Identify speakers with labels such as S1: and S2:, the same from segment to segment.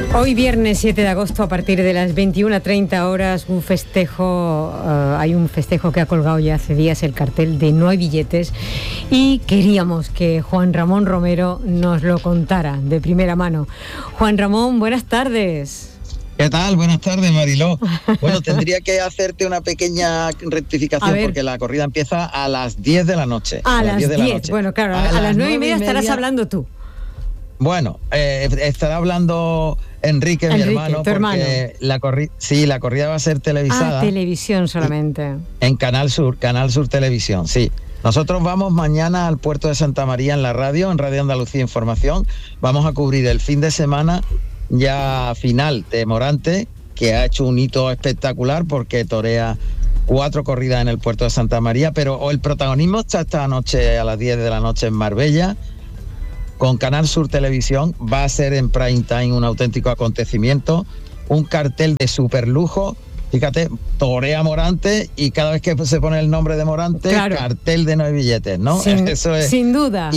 S1: Hoy viernes 7 de agosto a partir de las 21:30 horas un festejo, hay un festejo que ha colgado ya hace días el cartel de No hay billetes y queríamos que Juan Ramón Romero nos lo contara de primera mano. Juan Ramón, buenas tardes.
S2: ¿Qué tal? Buenas tardes, Mariló. Bueno, tendría que hacerte una pequeña rectificación porque la corrida empieza a las 10 de la noche.
S1: A las 10, bueno, claro, a las 9:30 estarás hablando tú.
S2: Bueno, estará hablando Enrique, mi hermano, porque la corrida va a ser televisada.
S1: Televisión solamente.
S2: En Canal Sur Televisión, sí. Nosotros vamos mañana al puerto de Santa María en Radio Andalucía Información. Vamos a cubrir el fin de semana ya final de Morante, que ha hecho un hito espectacular porque torea 4 corridas en el puerto de Santa María, pero el protagonismo está esta noche a las 10 de la noche en Marbella. Con Canal Sur Televisión va a ser en prime time un auténtico acontecimiento, un cartel de super lujo. Fíjate, torea Morante y cada vez que se pone el nombre de Morante, claro, cartel de No hay billetes, ¿no? Eso es
S1: sin duda.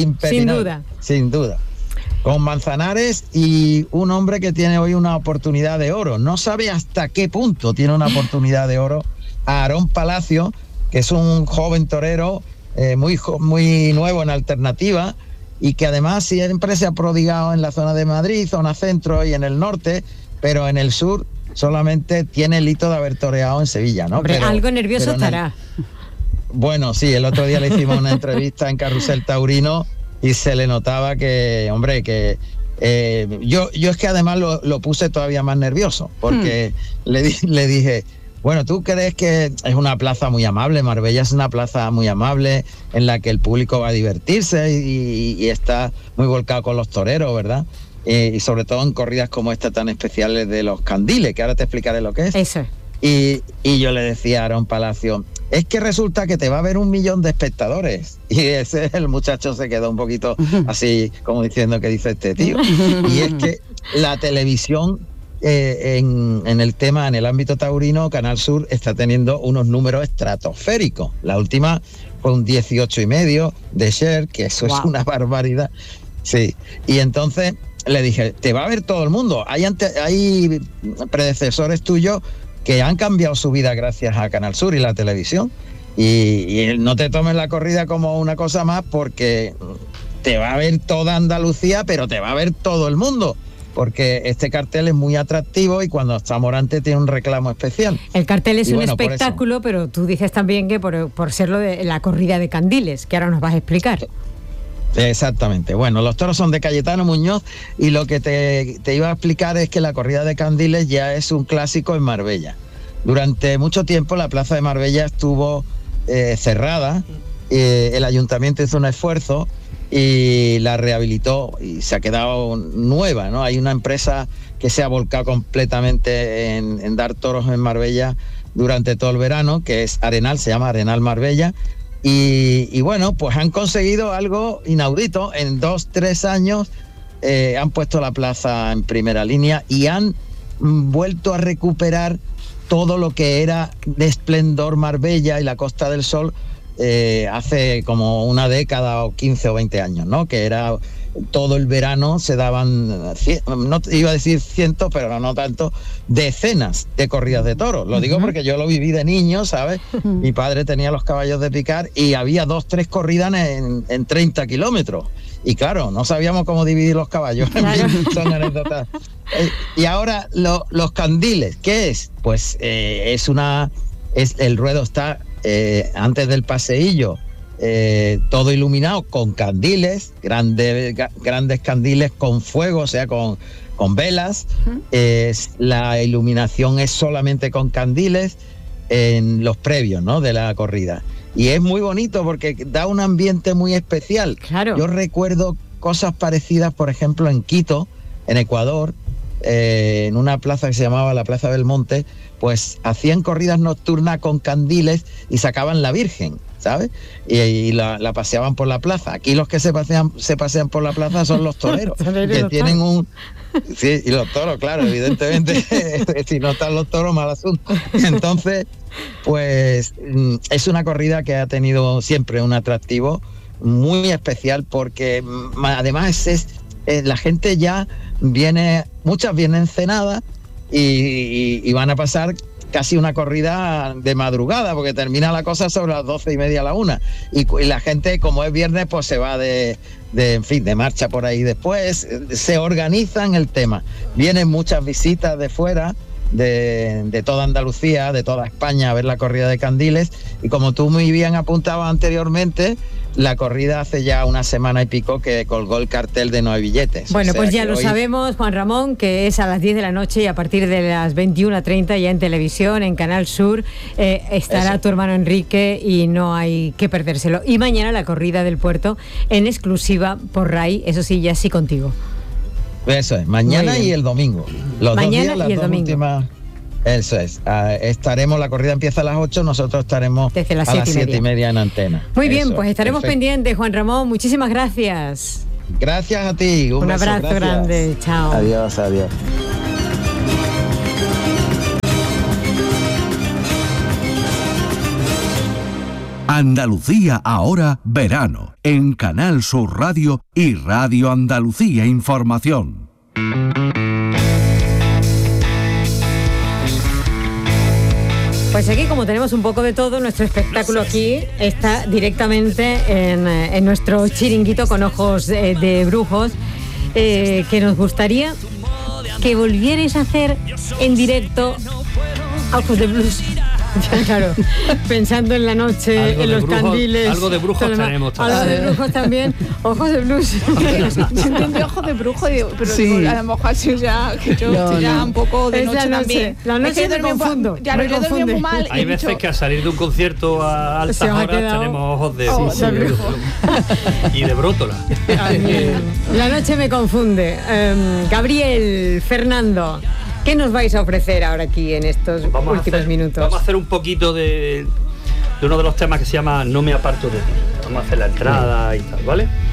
S2: Sin duda. Con Manzanares y un hombre que tiene hoy una oportunidad de oro. No sabe hasta qué punto tiene una oportunidad de oro. Aarón Palacio, que es un joven torero muy nuevo en alternativa, y que además siempre se ha prodigado en la zona de Madrid, zona centro y en el norte, pero en el sur solamente tiene el hito de haber toreado en Sevilla, ¿no?
S1: Hombre, algo nervioso estará.
S2: Bueno, sí, el otro día le hicimos una entrevista en Carrusel Taurino y se le notaba que, hombre, que yo es que además lo puse todavía más nervioso, porque le dije, bueno, ¿tú crees que es una plaza muy amable? Marbella es una plaza muy amable en la que el público va a divertirse y está muy volcado con los toreros, ¿verdad? Y sobre todo en corridas como esta tan especiales de los candiles, que ahora te explicaré lo que es.
S1: Eso.
S2: Y yo le decía a Aarón Palacio, es que resulta que te va a ver 1 millón de espectadores. Y el muchacho se quedó un poquito así, como diciendo, ¿qué dice este tío? Y es que la televisión... en el ámbito taurino, Canal Sur está teniendo unos números estratosféricos. La última fue un 18,5 de share, que eso es una barbaridad. Sí, y entonces le dije, te va a ver todo el mundo. Hay predecesores tuyos que han cambiado su vida gracias a Canal Sur y la televisión. Y no te tomes la corrida como una cosa más, porque te va a ver toda Andalucía, pero te va a ver todo el mundo, porque este cartel es muy atractivo y cuando está Morante tiene un reclamo especial.
S1: El cartel es un espectáculo, pero tú dices también que por serlo de la corrida de candiles, que ahora nos vas a explicar.
S2: Exactamente. Bueno, los toros son de Cayetano Muñoz y lo que te iba a explicar es que la corrida de candiles ya es un clásico en Marbella. Durante mucho tiempo la plaza de Marbella estuvo cerrada, el ayuntamiento hizo un esfuerzo y la rehabilitó y se ha quedado nueva, ¿no? Hay una empresa que se ha volcado completamente en dar toros en Marbella durante todo el verano, que es Arenal, se llama Arenal Marbella, y bueno, pues han conseguido algo inaudito. En 2-3 años han puesto la plaza en primera línea y han vuelto a recuperar todo lo que era de esplendor Marbella y la Costa del Sol hace como una década o 15 o 20 años, ¿no? Que era todo el verano se daban, no iba a decir cientos, pero no tanto, decenas de corridas de toros. Lo digo porque yo lo viví de niño, ¿sabes? Mi padre tenía los caballos de picar y había 2-3 corridas en 30 kilómetros. Y claro, no sabíamos cómo dividir los caballos. Claro. Son anécdotas. Y ahora los candiles, ¿qué es? Pues el ruedo está antes del paseillo, todo iluminado con candiles, grandes candiles con fuego, o sea, con velas. La iluminación es solamente con candiles en los previos, ¿no?, de la corrida. Y es muy bonito porque da un ambiente muy especial.
S1: Claro.
S2: Yo recuerdo cosas parecidas, por ejemplo, en Quito, en Ecuador, en una plaza que se llamaba la Plaza del Monte, pues hacían corridas nocturnas con candiles y sacaban la Virgen, ¿sabes? Y la paseaban por la plaza. Aquí los que se pasean por la plaza son los toreros, que tienen un... Sí, y los toros, claro, evidentemente, si no están los toros, mal asunto. Entonces, pues es una corrida que ha tenido siempre un atractivo muy especial porque además es la gente ya muchas vienen cenadas y van a pasar casi una corrida de madrugada, porque termina la cosa sobre las 12:30 a la 1. Y la gente, como es viernes, pues se va de marcha por ahí después. Se organizan el tema. Vienen muchas visitas de fuera, de toda Andalucía, de toda España, a ver la corrida de Candiles. Y como tú muy bien apuntabas anteriormente, la corrida hace ya una semana y pico que colgó el cartel de no hay billetes.
S1: Bueno, pues ya lo sabemos, Juan Ramón, que es a las 10 de la noche y a partir de las 21:30 ya en televisión, en Canal Sur, estará tu hermano Enrique y no hay que perdérselo. Y mañana la corrida del puerto en exclusiva por RAI, eso sí, ya sí contigo.
S2: Eso es, mañana y el domingo. Los
S1: mañana
S2: 2 días, las
S1: y el
S2: dos
S1: domingo.
S2: Últimas. Eso es, estaremos, la corrida empieza a las 8, nosotros estaremos
S1: desde las
S2: a las 7:30 en antena.
S1: Muy bien,
S2: eso,
S1: pues estaremos
S2: perfecto.
S1: pendientes, Juan Ramón, muchísimas gracias.
S2: Gracias a ti, un beso,
S1: abrazo grande, chao.
S2: Adiós.
S3: Andalucía ahora verano, en Canal Sur Radio y Radio Andalucía Información.
S1: Pues aquí, como tenemos un poco de todo, nuestro espectáculo aquí está directamente en nuestro chiringuito con ojos de brujos, que nos gustaría que volvierais a hacer en directo Ojos de Blues. Claro, pensando en la noche,
S4: algo
S1: en los
S4: brujos,
S1: candiles.
S4: Algo de brujos tenemos también.
S1: Algo de brujos también. Ojos de Blues.
S5: Yo entendí Ojos de Brujo, pero
S1: sí.
S5: digo, a lo mejor así ya, que yo estoy ya un poco de
S1: es
S5: noche
S1: la noche
S5: también.
S1: La noche me confundo.
S5: Claro, yo dormí muy mal.
S4: Hay veces que al salir de un concierto a altas horas tenemos ojos de brujo y de brótola.
S1: La noche me confunde. Gabriel, Fernando, ¿qué nos vais a ofrecer ahora aquí en estos últimos minutos?
S4: Vamos a hacer un poquito de uno de los temas que se llama No me aparto de ti. Vamos a hacer la entrada y tal, ¿vale?